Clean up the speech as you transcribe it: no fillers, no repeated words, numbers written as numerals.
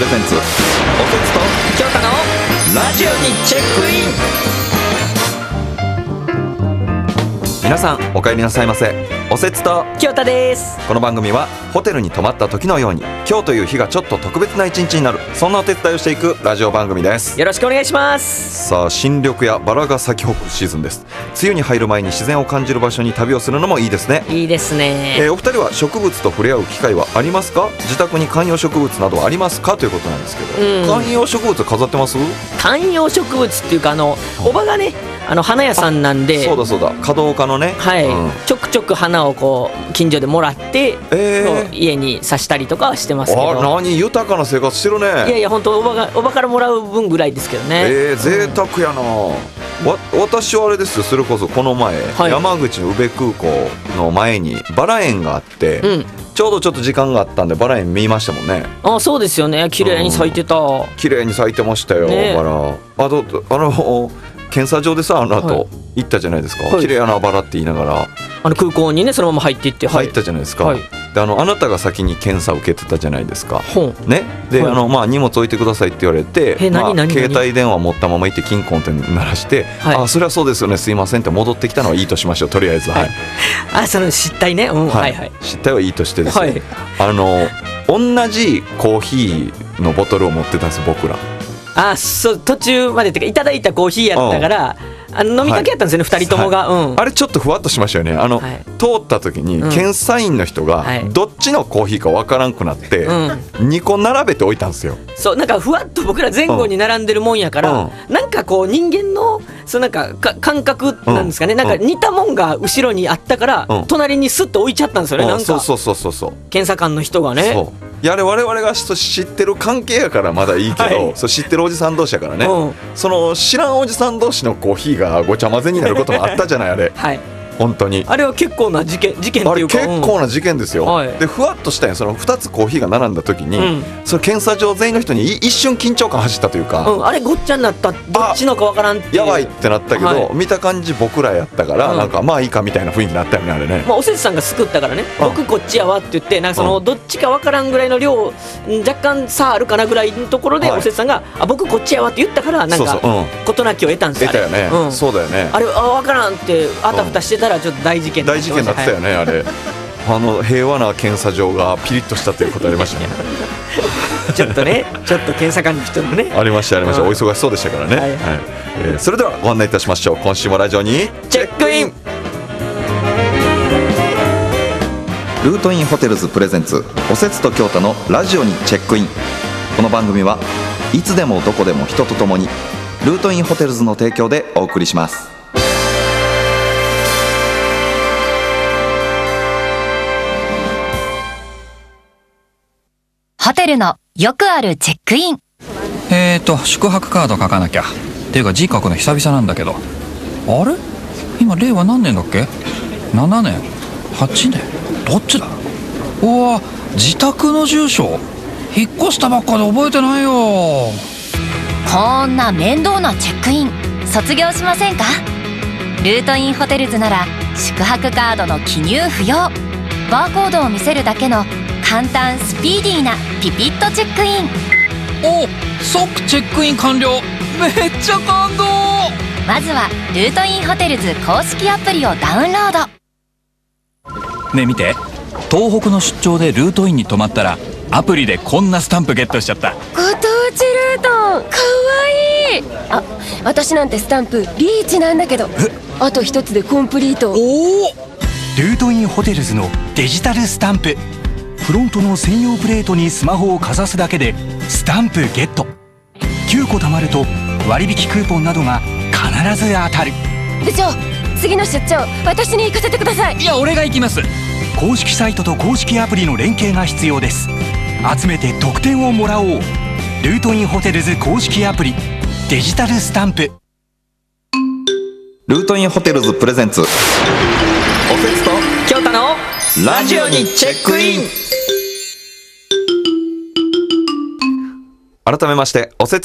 プレゼンツおせつと京太のラジオにチェックイン。 皆さんお帰りなさいませ。おせつと京太です。 この番組はホテルに泊まった時のように今日という日がちょっと特別な一日になる、そんなお手伝いをしていくラジオ番組です。 よろしくお願いします。 さあ、新緑やバラが咲き誇るシーズンです。梅雨に入る前に自然を感じる場所に旅をするのもいいですね。 いいですね。 お二人は植物と触れ合う機会はありますか？自宅に観葉植物などはありますかということなんですけど、観葉植物飾ってます？ 観葉植物っていうかおばがね、花屋さんなんで、 そうだそうだ、華道家のね、 はい、ちょくちょく花をこう近所でもらって、家に挿したりとかはしてますけど。 何豊かな生活してるね。 いやいや、本当おばからもらう分ぐらいですけどね。 贅沢やな。私はあれですよ、それこそこの前、山口の宇部空港の前にバラ園があって、ちょうどちょっと時間があったんでバラ園見ましたもんね。 あ、そうですよね。綺麗に咲いてた。 綺麗に咲いてましたよ、バラ。検査場でさ、後行ったじゃないですか。綺麗やなバラって言いながら空港にね、そのまま入っていって、 入ったじゃないですか。であなたが先に検査を受けてたじゃないですか。ね、で、荷物置いてくださいって言われて、携帯電話持ったまま行ってキンコンって鳴らして、あ、それはそうですよね、すいませんって戻ってきたのはいいとしましょう、とりあえず。 あ、その失態ね。 失態はいいとしてですね、同じコーヒーのボトルを持ってたんです、僕ら。 あ、そう、途中までってかいただいたコーヒーやったから、飲みかけやったんですよね、2人ともが。 あれちょっとふわっとしましたよね。通った時に検査員の人がどっちのコーヒーかわからんくなって、2個並べて置いたんですよ。 そう、なんかふわっと僕ら前後に並んでるもんやから、なんかこう人間のなんか感覚なんですかね、なんか似たもんが後ろにあったから、隣にスッと置いちゃったんですよね。なんかそう検査官の人がね。 いや、あれ我々が知ってる関係やからまだいいけど、そう知ってるおじさん同士やからね、その知らんおじさん同士のコーヒーがごちゃ混ぜになることもあったじゃないあれ。本当にあれは結構な事件っていうか、 あれ結構な事件ですよ。でふわっとしたその2つコーヒーが並んだ時に、その検査場全員の人に一瞬緊張感走ったというか、 あれごっちゃになった、どっちのかわからんっていう、 やばいってなったけど、見た感じ僕らやったから、なんかまあいいかみたいな雰囲気になったよね、あれね。 おせつさんが救ったからね、僕こっちやわって言って、なんかそのどっちかわからんぐらいの量、若干差あるかなぐらいのところで、おせつさんが僕こっちやわって言ったから、なんか事なきを得たんですよ。 得たよね。そうだよね。 あれわからんってあたふたしてたらちょっと大事件になってたよね、あれ。平和な検査場がピリッとしたということありましたね。 ちょっと検査官の人もね、 ありました。お忙しそうでしたからね。それではご案内いたしましょう。今週もラジオにチェックイン。 ルートインホテルズプレゼンツおせつと京太のラジオにチェックイン。この番組はいつでもどこでも人とともにルートインホテルズの提供でお送りします。 ホテルのよくあるチェックイン。 宿泊カード書かなきゃ。っていうか字書くの久々なんだけど。あれ、今令和何年だっけ？7年 ?8 年どっちだ？うわ、自宅の住所引っ越したばっかで覚えてないよ。 こんな面倒なチェックイン卒業しませんか？ルートインホテルズなら宿泊カードの記入不要、バーコードを見せるだけの簡単スピーディーなピピッとチェックイン。 お、即チェックイン完了。めっちゃ感動。 まずはルートインホテルズ公式アプリをダウンロード。 ねえ見て、東北の出張でルートインに泊まったらアプリでこんなスタンプゲットしちゃった。 ご当地ルートンかわいい。あ、私なんてスタンプリーチなんだけど、あと一つでコンプリート。 ルートインホテルズのデジタルスタンプ、フロントの専用プレートにスマホをかざすだけでスタンプゲット。9個貯まると割引クーポンなどが必ず当たる。 部長、次の出張私に行かせてください。 いや、俺が行きます。 公式サイトと公式アプリの連携が必要です。集めて得点をもらおう。ルートインホテルズ公式アプリデジタルスタンプ。 ルートインホテルズプレゼンツおせつと京太のラジオにチェックイン。 改めましておせつ